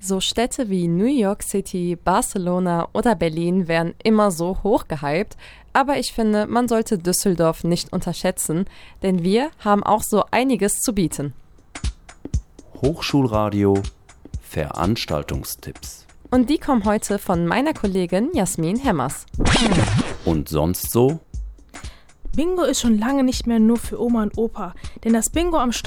So Städte wie New York City, Barcelona oder Berlin werden immer so hoch gehypt, aber ich finde, man sollte Düsseldorf nicht unterschätzen, denn wir haben auch so einiges zu bieten. Hochschulradio Veranstaltungstipps. Und die kommen heute von meiner Kollegin Jasmin Hemmers. Und sonst so? Bingo ist schon lange nicht mehr nur für Oma und Opa, denn das Bingo am